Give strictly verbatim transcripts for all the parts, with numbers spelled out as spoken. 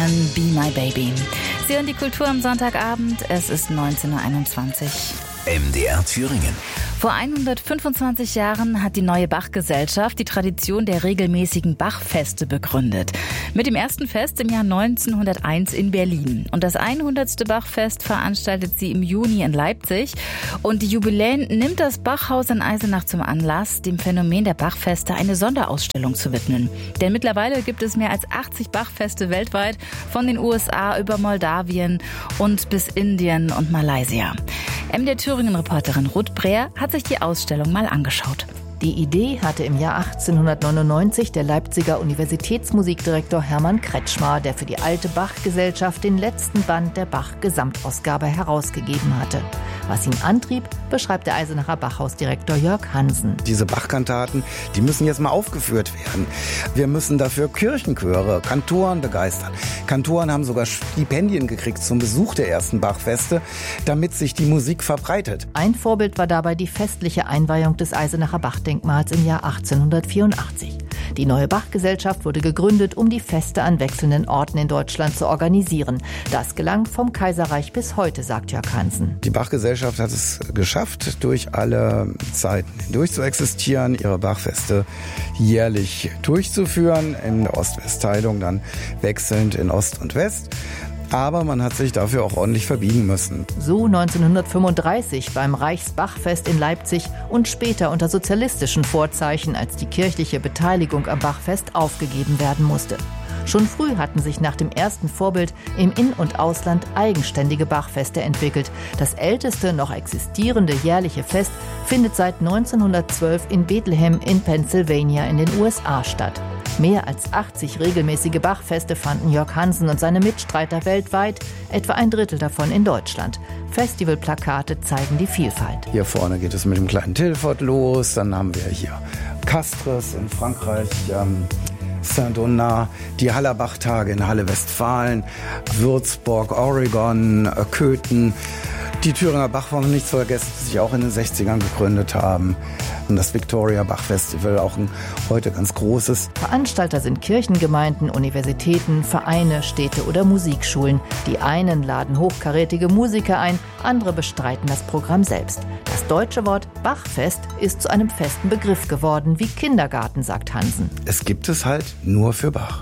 Singen Be My Baby. Sie hören die Kultur am Sonntagabend, es ist neunzehn Uhr einundzwanzig. M D R Thüringen. Vor hundertfünfundzwanzig Jahren hat die Neue Bachgesellschaft die Tradition der regelmäßigen Bachfeste begründet. Mit dem ersten Fest im Jahr neunzehnhunderteins in Berlin. Und das hundertste Bachfest veranstaltet sie im Juni in Leipzig. Und die Jubiläen nimmt das Bachhaus in Eisenach zum Anlass, dem Phänomen der Bachfeste eine Sonderausstellung zu widmen. Denn mittlerweile gibt es mehr als achtzig Bachfeste weltweit, von den U S A über Moldawien und bis Indien und Malaysia. M D R Thüringen-Reporterin Ruth Breer hat sich die Ausstellung mal angeschaut. Die Idee hatte im Jahr achtzehnhundertneunundneunzig der Leipziger Universitätsmusikdirektor Hermann Kretschmar, der für die Alte Bachgesellschaft den letzten Band der Bach-Gesamtausgabe herausgegeben hatte. Was ihn antrieb, beschreibt der Eisenacher Bachhausdirektor Jörg Hansen. Diese Bachkantaten, die müssen jetzt mal aufgeführt werden. Wir müssen dafür Kirchenchöre, Kantoren begeistern. Kantoren haben sogar Stipendien gekriegt zum Besuch der ersten Bachfeste, damit sich die Musik verbreitet. Ein Vorbild war dabei die festliche Einweihung des Eisenacher Bachdenkmals im Jahr achtzehnhundertvierundachtzig. Die Neue Bachgesellschaft wurde gegründet, um die Feste an wechselnden Orten in Deutschland zu organisieren. Das gelang vom Kaiserreich bis heute, sagt Jörg Hansen. Die Bachgesellschaft hat es geschafft, durch alle Zeiten hindurch zu existieren, ihre Bachfeste jährlich durchzuführen, in der Ost-West-Teilung dann wechselnd in Ost und West. Aber man hat sich dafür auch ordentlich verbiegen müssen. So neunzehnhundertfünfunddreißig beim Reichsbachfest in Leipzig und später unter sozialistischen Vorzeichen, als die kirchliche Beteiligung am Bachfest aufgegeben werden musste. Schon früh hatten sich nach dem ersten Vorbild im In- und Ausland eigenständige Bachfeste entwickelt. Das älteste noch existierende jährliche Fest findet seit neunzehnhundertzwölf in Bethlehem in Pennsylvania in den U S A statt. Mehr als achtzig regelmäßige Bachfeste fanden Jörg Hansen und seine Mitstreiter weltweit, etwa ein Drittel davon in Deutschland. Festivalplakate zeigen die Vielfalt. Hier vorne geht es mit dem kleinen Tilford los, dann haben wir hier Castres in Frankreich, ähm, Saint-Donat, die Hallerbachtage in Halle Westfalen, Würzburg, Oregon, Köthen. Die Thüringer Bachwochen nicht zu vergessen, die sich auch in den sechzigern gegründet haben. Und das Victoria Bach Festival, auch ein heute ganz großes. Veranstalter sind Kirchengemeinden, Universitäten, Vereine, Städte oder Musikschulen. Die einen laden hochkarätige Musiker ein, andere bestreiten das Programm selbst. Das deutsche Wort Bachfest ist zu einem festen Begriff geworden, wie Kindergarten, sagt Hansen. Es gibt es halt nur für Bach.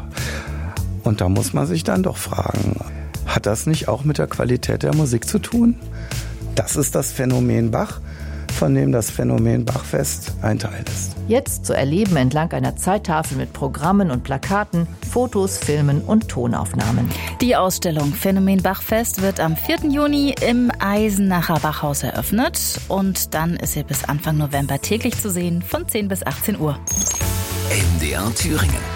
Und da muss man sich dann doch fragen, hat das nicht auch mit der Qualität der Musik zu tun? Das ist das Phänomen Bach, von dem das Phänomen Bachfest ein Teil ist. Jetzt zu erleben entlang einer Zeittafel mit Programmen und Plakaten, Fotos, Filmen und Tonaufnahmen. Die Ausstellung Phänomen Bachfest wird am vierten Juni im Eisenacher Bachhaus eröffnet. Und dann ist sie bis Anfang November täglich zu sehen, von zehn bis achtzehn Uhr. M D R Thüringen.